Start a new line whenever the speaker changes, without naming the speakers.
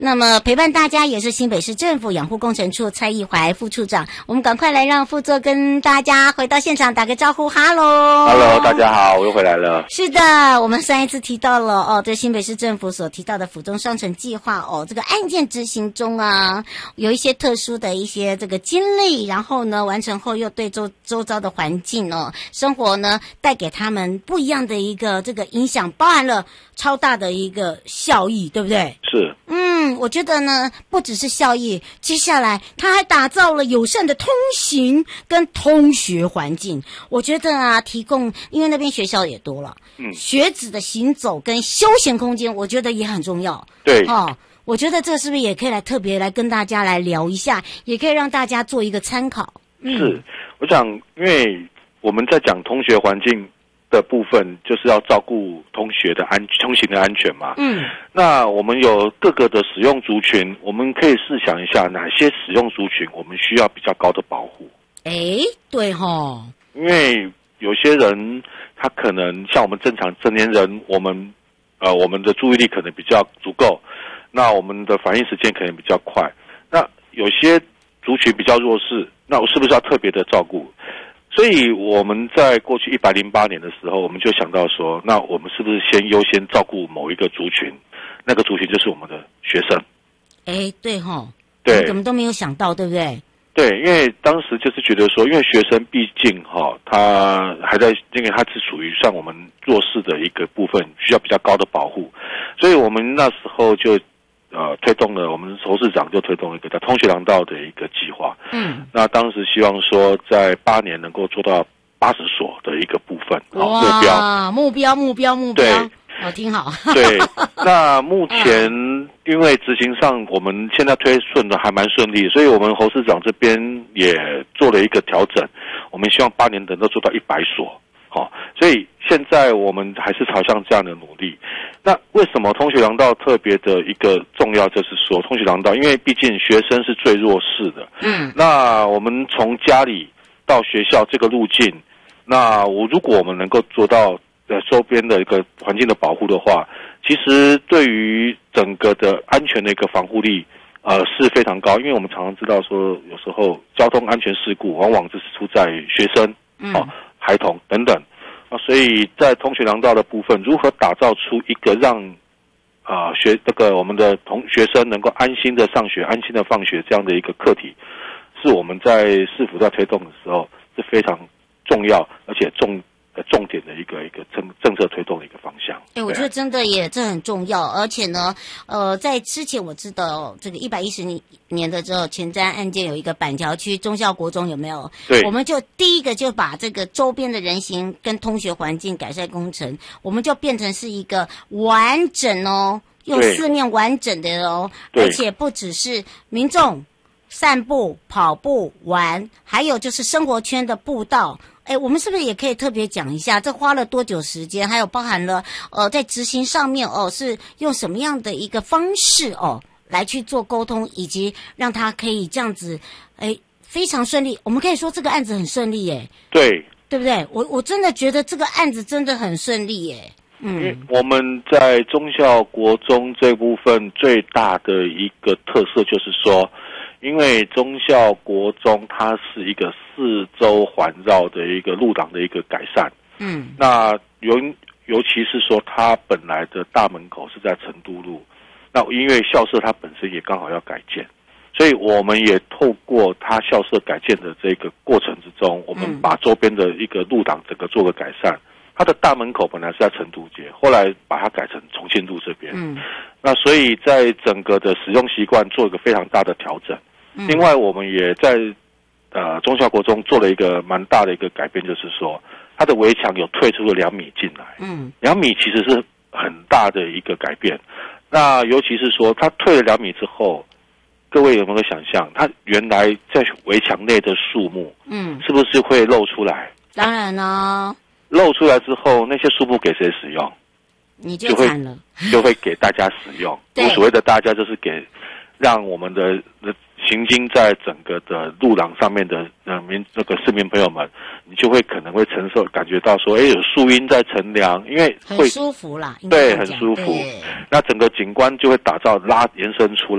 那么陪伴大家也是新北市政府养护工程处蔡义怀副处长，我们赶快来让副座跟大家回到现场打个招呼。哈喽，
大家好，我又回来了。
是的，我们上一次提到了这新北市政府所提到的府中双城计划这个案件执行中啊，有一些特殊的一些这个经历，然后呢完成后又对周遭的环境生活呢带给他们不一样的一个这个影响，包含了超大的一个效益，对不对？
是。
我觉得呢，不只是效益，接下来他还打造了友善的通行跟通学环境。我觉得啊，提供因为那边学校也多了，学子的行走跟休闲空间，我觉得也很重要。
对，
我觉得这是不是也可以来特别来跟大家来聊一下，也可以让大家做一个参考。
是，我想，因为我们在讲通学环境的部分，就是要照顾通行的安全嘛。那我们有各个的使用族群，我们可以试想一下，哪些使用族群我们需要比较高的保护？
对
因为有些人他可能像我们正常成年人，我们的注意力可能比较足够，那我们的反应时间可能比较快。那有些族群比较弱势，那我是不是要特别的照顾？所以我们在过去108年的时候，我们就想到说，那我们是不是先优先照顾某一个族群？那个族群就是我们的学生。
对，
对，
我们都没有想到，对不对？
对，因为当时就是觉得说，因为学生毕竟他还在，因为他是属于算我们弱势的一个部分，需要比较高的保护，所以我们那时候就推动了，我们侯市长就推动了一个叫通学廊道的一个计划。那当时希望说在8年能够做到80所的一个部分，目标。对，
挺好。
对，那目前因为执行上我们现在推顺的还蛮顺利，所以我们侯市长这边也做了一个调整，我们希望8年能够做到100所。所以现在我们还是朝向这样的努力。那为什么通学廊道特别的一个重要，就是说通学廊道，因为毕竟学生是最弱势的。那我们从家里到学校这个路径，那如果我们能够做到周边的一个环境的保护的话，其实对于整个的安全的一个防护力是非常高。因为我们常常知道说，有时候交通安全事故往往就是出在学生、孩童等等。所以在通学廊道的部分，如何打造出一个让我们的学生能够安心的上学、安心的放学这样的一个课题，是我们在市府在推动的时候是非常重要而且重点的一个政策推动的一个方向。
我觉得真的这很重要，而且呢，在之前我知道这个110年的时候前瞻案件有一个板桥区忠孝国中，有没有？
对，
我们就第一个就把这个周边的人行跟通学环境改善工程，我们就变成是一个完整用四面完整的而且不只是民众散步、跑步、玩，还有就是生活圈的步道。我们是不是也可以特别讲一下，这花了多久时间？还有包含了在执行上面是用什么样的一个方式来去做沟通，以及让他可以这样子非常顺利。我们可以说这个案子很顺利耶，
对
不对？我真的觉得这个案子真的很顺利耶。
我们在忠孝国中这部分最大的一个特色就是说，因为忠孝国中它是一个4周环绕的一个路档的一个改善，那尤其是说它本来的大门口是在成都路，那因为校舍它本身也刚好要改建，所以我们也透过它校舍改建的这个过程之中，我们把周边的一个路档整个做个改善。它的大门口本来是在成都街，后来把它改成重庆路这边。那所以在整个的使用习惯做一个非常大的调整。另外我们也在忠孝国中做了一个蛮大的一个改变，就是说它的围墙有退出了2米进来。2米其实是很大的一个改变。那尤其是说它退了2米之后，各位有没有想象，它原来在围墙内的树木，是不是会露出来？
当然了。
露出来之后，那些树木给谁使用？
你就惨了，
就会给大家使用。我所谓的大家，就是让我们的行经在整个的路廊上面的这个市民朋友们，你就会可能会感觉到说，有树荫在乘凉，因为会
很舒服啦，
对，很舒服。那整个景观就会延伸出